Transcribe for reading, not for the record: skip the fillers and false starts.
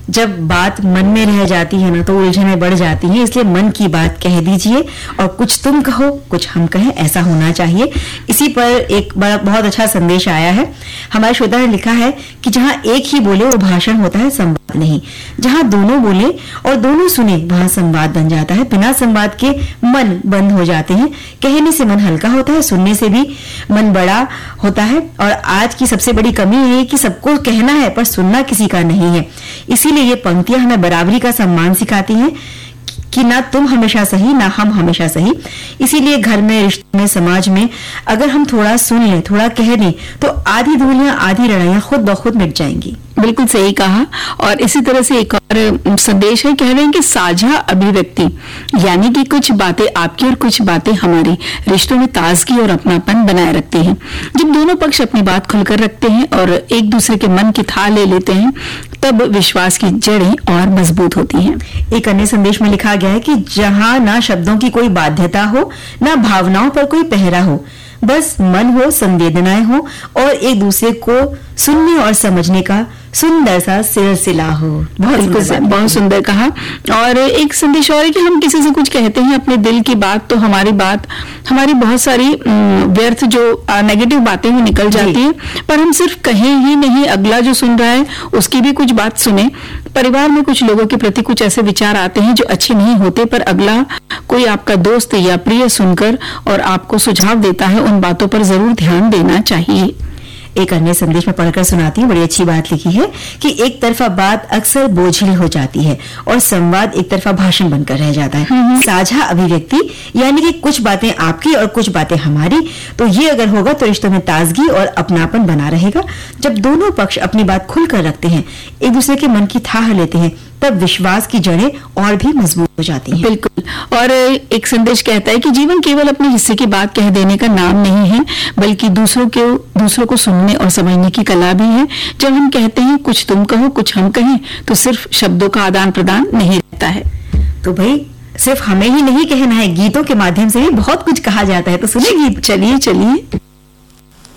जब बात मन में रह जाती है ना तो उलझनें बढ़ जाती हैं, इसलिए मन की बात कह दीजिए और कुछ तुम कहो कुछ हम कहें, ऐसा होना चाहिए। इसी पर एक बहुत अच्छा संदेश आया है। हमारे श्रोता ने लिखा है कि जहां एक ही बोले वो भाषण होता है, संवाद नहीं। जहां दोनों बोले और दोनों सुने वहां संवाद बन जाता है। बिना संवाद के मन बंद हो जाते हैं। कहने से मन हल्का होता है, सुनने से भी मन बड़ा होता है। और आज की सबसे बड़ी कमी है कि सबको कहना है पर सुनना किसी का नहीं है। इसीलिए ये पंक्तियां हमें बराबरी का सम्मान सिखाती हैं कि ना तुम हमेशा सही ना हम हमेशा सही। इसीलिए घर में, रिश्ते में, समाज में अगर हम थोड़ा सुन लें, थोड़ा कह दें तो आधी दूरियां, आधी लड़ाइयां खुद ब खुद मिट जाएंगी। बिल्कुल सही कहा। और इसी तरह से एक और संदेश है, कह रहे हैं कि साझा अभिव्यक्ति यानी कि कुछ बातें आपकी और कुछ बातें हमारी रिश्तों में ताजगी और अपनापन बनाए रखते हैं। जब दोनों पक्ष अपनी बात खुलकर रखते हैं और एक दूसरे के मन की थाह ले लेते हैं तब विश्वास की जड़ें और मजबूत होती हैं। एक अन्य संदेश में लिखा गया है कि जहां ना शब्दों की कोई बाध्यता हो, ना भावनाओं पर कोई पहरा हो, बस मन हो, संवेदनाएं हो और एक दूसरे को सुनने और समझने का सुंदर सा सिलसिला हो। बहुत सुंदर कहा। और एक संदेश और है कि हम किसी से कुछ कहते हैं अपने दिल की बात तो हमारी बहुत सारी व्यर्थ जो नेगेटिव बातें वो निकल जाती है, पर हम सिर्फ कहें ही नहीं, अगला जो सुन रहा है उसकी भी कुछ बात सुने। परिवार में कुछ लोगों के प्रति कुछ ऐसे विचार आते हैं जो अच्छे नहीं होते, पर अगला कोई आपका दोस्त या प्रिय सुनकर और आपको सुझाव देता है, उन बातों पर जरूर ध्यान देना चाहिए। एक अन्य संदेश में पढ़कर सुनाती हूँ, बड़ी अच्छी बात लिखी है कि एक तरफा बात अक्सर बोझिल हो जाती है और संवाद एक तरफा भाषण बनकर रह जाता है। साझा अभिव्यक्ति यानी कि कुछ बातें आपकी और कुछ बातें हमारी, तो ये अगर होगा तो रिश्तों में ताजगी और अपनापन बना रहेगा। जब दोनों पक्ष अपनी बात खुलकर रखते हैं, एक दूसरे के मन की थाह लेते हैं, तब विश्वास की जड़ें और भी मजबूत हो जाती हैं। बिल्कुल। और एक संदेश कहता है कि जीवन केवल अपने हिस्से की बात कह देने का नाम नहीं है, बल्कि दूसरों को सुनने और समझने की कला भी है। जब हम कहते हैं कुछ तुम कहो कुछ हम कहें, तो सिर्फ शब्दों का आदान प्रदान नहीं रहता है। तो भाई सिर्फ हमें ही नहीं कहना है, गीतों के माध्यम से भी बहुत कुछ कहा जाता है। तो सुनिए गीत। चलिए।